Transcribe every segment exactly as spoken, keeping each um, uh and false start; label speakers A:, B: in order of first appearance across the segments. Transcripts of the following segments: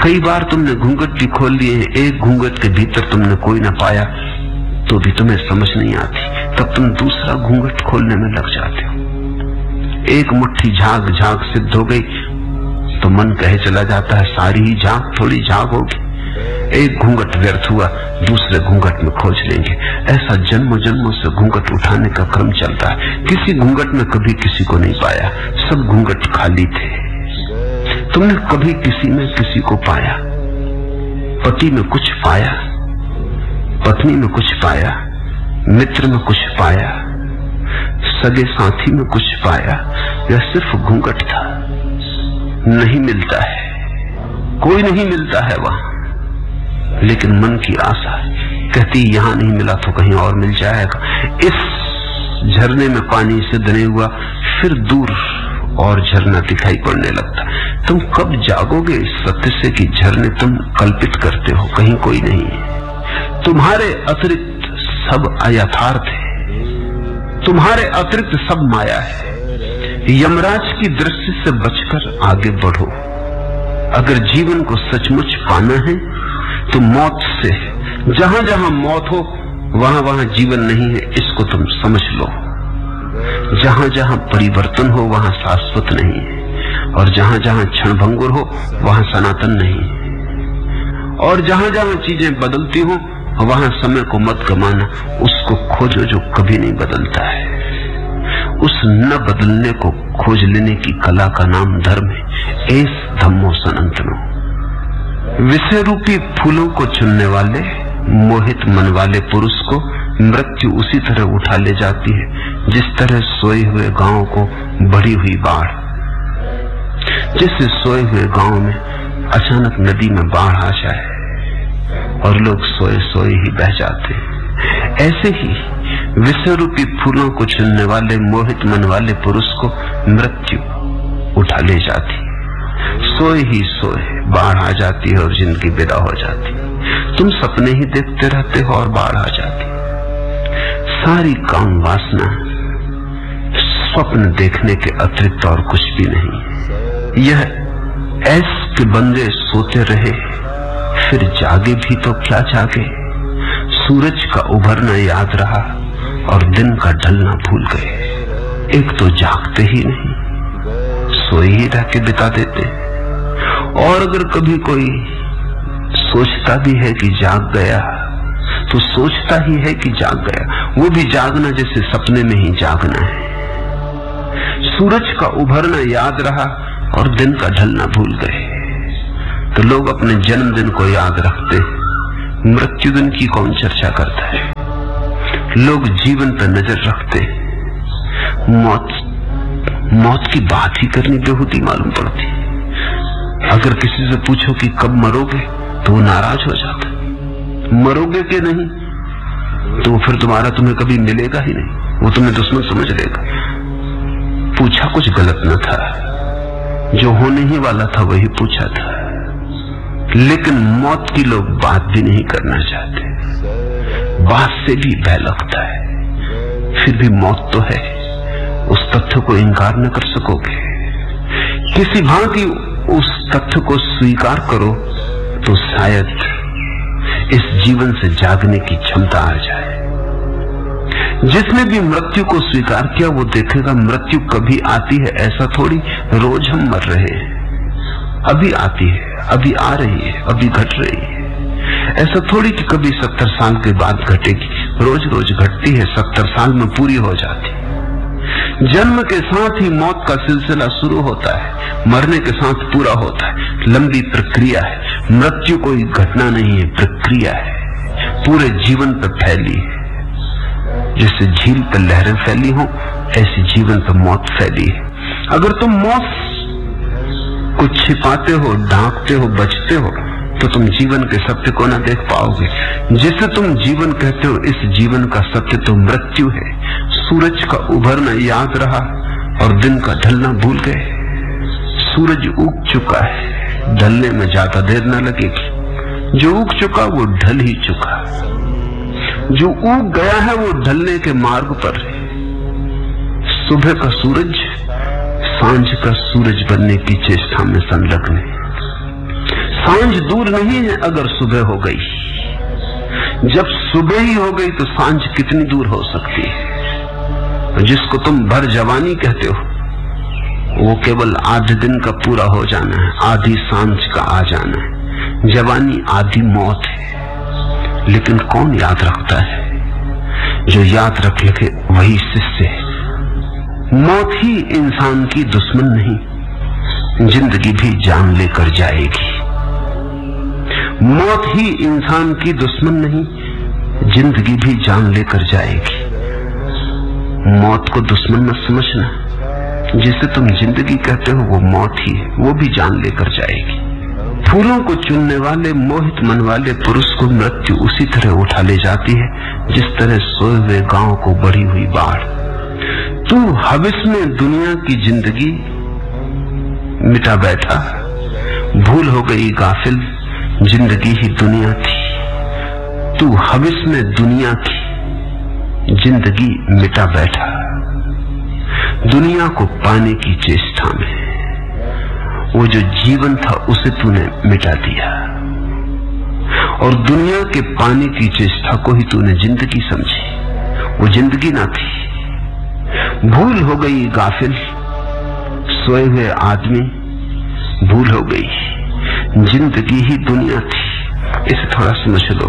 A: कई बार तुमने घूंघट भी खोल लिए हैं, एक घूंघट के भीतर तुमने कोई ना पाया तो भी तुम्हें समझ नहीं आती, तब तुम दूसरा घूंघट खोलने में लग जाते हो। एक मुट्ठी झाग झाग सिद्ध हो गई तो मन कहे चला जाता है सारी ही झाग थोड़ी झाग होगी। एक घूंघट व्यर्थ हुआ, दूसरे घूंघट में खोज लेंगे। ऐसा जन्मों जन्मों से घूंघट उठाने का क्रम चलता है। किसी घूंघट में कभी किसी को नहीं पाया, सब घूंघट खाली थे। तुमने कभी किसी में किसी को पाया? पति में कुछ पाया, पत्नी में कुछ पाया, मित्र में कुछ पाया, सगे साथी में कुछ पाया, या सिर्फ घूंघट था? नहीं मिलता है, कोई नहीं मिलता है वहां। लेकिन मन की आशा कहती यहां नहीं मिला तो कहीं और मिल जाएगा। इस झरने में पानी सिद्ध नहीं हुआ, फिर दूर और झरना दिखाई पड़ने लगता। तुम कब जागोगे इस सत्य से कि झरने तुम कल्पित करते हो, कहीं कोई नहीं है। तुम्हारे अतिरिक्त सब अयथार्थ है, तुम्हारे अतिरिक्त सब माया है। यमराज की दृष्टि से बचकर आगे बढ़ो। अगर जीवन को सचमुच पाना है तो मौत से, जहां जहां मौत हो वहां वहां जीवन नहीं है, इसको तुम समझ लो। जहां जहां परिवर्तन हो वहां शाश्वत नहीं है, और जहां जहां क्षणभंगुर हो वहां सनातन नहीं है। और जहां जहां चीजें बदलती हो वहां समय को मत गमाना, उसको खोजो जो कभी नहीं बदलता है। उस न बदलने को खोज लेने की कला का नाम धर्म है। एस धम्मो सनातनो। विषय रूपी फूलों को चुनने वाले मोहित मन वाले पुरुष को मृत्यु उसी तरह उठा ले जाती है जिस तरह सोए हुए गांव को बढ़ी हुई बाढ़। जैसे सोए हुए गांव में अचानक नदी में बाढ़ आ जाए और लोग सोए सोए ही बह जाते हैं, ऐसे ही विषय रूपी फूलों को चुनने वाले मोहित मन वाले पुरुष को मृत्यु उठा ले जाती। सोए ही सोए बाढ़ आ जाती है और जिंदगी विदा हो जाती। तुम सपने ही देखते रहते हो और बाढ़ आ जाती। सारी काम वासना स्वप्न देखने के अतिरिक्त और कुछ भी नहीं। यह ऐस के बंदे सोते रहे फिर जागे भी तो क्या जागे। सूरज का उभरना याद रहा और दिन का ढलना भूल गए। एक तो जागते ही नहीं, सोए ही रह के बिता देते। और अगर कभी कोई सोचता भी है कि जाग गया तो सोचता ही है कि जाग गया, वो भी जागना जैसे सपने में ही जागना है। सूरज का उभरना याद रहा और दिन का ढलना भूल गए। तो लोग अपने जन्मदिन को याद रखते, मृत्यु दिन की कौन चर्चा करता है। लोग जीवन पर नजर रखते, मौत मौत की बात ही करनी बेहूदी मालूम पड़ती। अगर किसी से पूछो कि कब मरोगे तो वो नाराज हो जाता। मरोगे कि नहीं तो फिर तुम्हारा तुम्हें कभी मिलेगा ही नहीं, वो तुम्हें दुश्मन समझ लेगा। पूछा कुछ गलत न था, जो होने ही वाला था वही पूछा था। लेकिन मौत की लोग बात भी नहीं करना चाहते, बात से भी भय लगता है। फिर भी मौत तो है, उस तथ्य को इनकार न कर सकोगे। किसी भांति उस तथ्य को स्वीकार करो तो शायद इस जीवन से जागने की क्षमता आ जाए। जिसने भी मृत्यु को स्वीकार किया वो देखेगा मृत्यु कभी आती है, ऐसा थोड़ी रोज हम मर रहे हैं। अभी आती है, अभी आ रही है, अभी घट रही है। ऐसा थोड़ी कि कभी सत्तर साल के बाद घटेगी, रोज रोज घटती है, सत्तर साल में पूरी हो जाती। जन्म के साथ ही मौत का सिलसिला शुरू होता है, मरने के साथ पूरा होता है। लंबी प्रक्रिया है। मृत्यु कोई घटना नहीं है, प्रक्रिया है, पूरे जीवन पर फैली है। जैसे झील पर लहरें फैली हो ऐसी जीवन पर मौत फैली है। अगर तुम मौत को छिपाते हो, ढांकते हो, बचते हो तो तुम जीवन के सत्य को ना देख पाओगे। जिसे तुम जीवन कहते हो इस जीवन का सत्य तो मृत्यु है। सूरज का उभरना याद रहा और दिन का ढलना भूल गए। सूरज उग चुका है, ढलने में ज्यादा देर न लगेगी। जो उग चुका वो ढल ही चुका, जो उग गया है वो ढलने के मार्ग पर है। सुबह का सूरज सांझ का सूरज बनने की चेष्टा में संलग्न है। सांझ दूर नहीं है अगर सुबह हो गई। जब सुबह ही हो गई तो सांझ कितनी दूर हो सकती है। जिसको तुम भर जवानी कहते हो वो केवल आधे दिन का पूरा हो जाना है, आधी सांझ का आ जाना है। जवानी आधी मौत है, लेकिन कौन याद रखता है? जो याद रख लगे वही शिष्य है। मौत ही इंसान की दुश्मन नहीं, जिंदगी भी जान लेकर जाएगी। मौत ही इंसान की दुश्मन नहीं, जिंदगी भी जान लेकर जाएगी। मौत को दुश्मन मत समझना, जिसे तुम जिंदगी कहते हो वो मौत ही है, वो भी जान लेकर जाएगी। फूलों को चुनने वाले मोहित मन वाले पुरुष को मृत्यु उसी तरह उठा ले जाती है जिस तरह सोए हुए गांव को बढ़ी हुई बाढ़। तू हविस में दुनिया की जिंदगी मिटा बैठा, भूल हो गई गाफिल, जिंदगी ही दुनिया थी। तू हविस में दुनिया की जिंदगी मिटा बैठा, दुनिया को पाने की चेष्टा में। वो जो जीवन था उसे तूने मिटा दिया और दुनिया के पाने की चेष्टा को ही तूने जिंदगी समझी। वो जिंदगी ना थी। भूल हो गई गाफिल, सोए हुए आदमी, भूल हो गई, जिंदगी ही दुनिया थी। इसे थोड़ा समझ लो।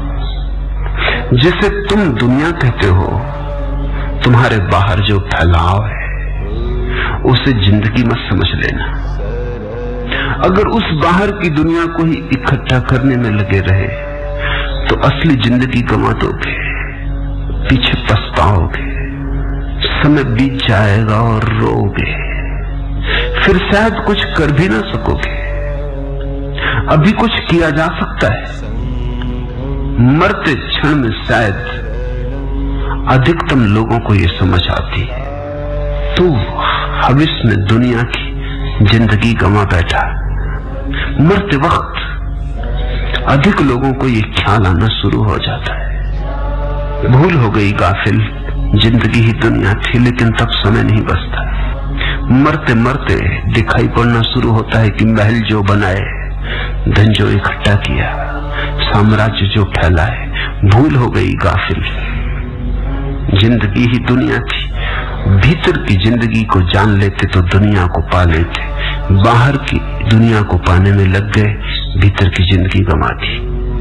A: जिसे तुम दुनिया कहते हो, तुम्हारे बाहर जो फैलाव है उसे जिंदगी मत समझ लेना। अगर उस बाहर की दुनिया को ही इकट्ठा करने में लगे रहे तो असली जिंदगी गंवा दोगे, पीछे पछताओगे, समय बीत जाएगा और रोओगे, फिर शायद कुछ कर भी ना सकोगे। अभी कुछ किया जा सकता है, मरते क्षण में शायद अधिकतम लोगों को ये समझ आती है। तू हविस में दुनिया की जिंदगी गंवा बैठा। मरते वक्त अधिक लोगों को ये ख्याल आना शुरू हो जाता है। भूल हो गई गाफिल, जिंदगी ही दुनिया थी, लेकिन तब समय नहीं बचता। मरते मरते दिखाई पड़ना शुरू होता है कि महल जो बनाए, धन जो इकट्ठा किया, साम्राज्य जो फैलाए, भूल हो गई गाफिल, जिंदगी ही दुनिया थी। भीतर की जिंदगी को जान लेते तो दुनिया को पा लेते, बाहर की दुनिया को पाने में लग गए, भीतर की जिंदगी गंवा दी।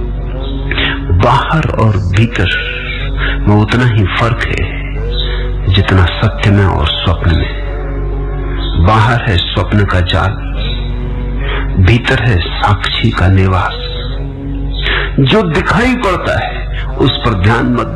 A: बाहर और भीतर में उतना ही फर्क है जितना सत्य में और स्वप्न में। बाहर है स्वप्न का जाल, भीतर है साक्षी का निवास। जो दिखाई पड़ता है उस पर ध्यान मत